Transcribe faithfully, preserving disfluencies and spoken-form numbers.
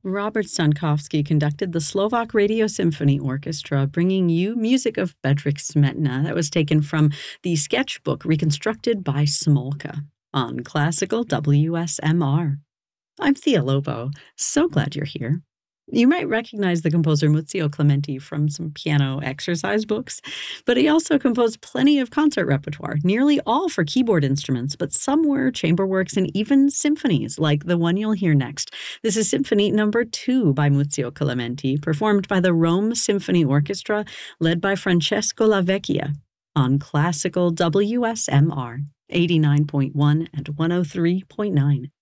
Robert Stankowski conducted the Slovak Radio Symphony Orchestra, bringing you music of Bedřich Smetana that was taken from the sketchbook reconstructed by Smolka on classical W S M R. I'm Thea Lobo. So glad you're here. You might recognize the composer Muzio Clementi from some piano exercise books, but he also composed plenty of concert repertoire, nearly all for keyboard instruments, but some were chamber works and even symphonies, like the one you'll hear next. This is Symphony Number Two by Muzio Clementi, performed by the Rome Symphony Orchestra, led by Francesco Lavecchia, on classical W S M R eighty-nine point one and one oh three point nine.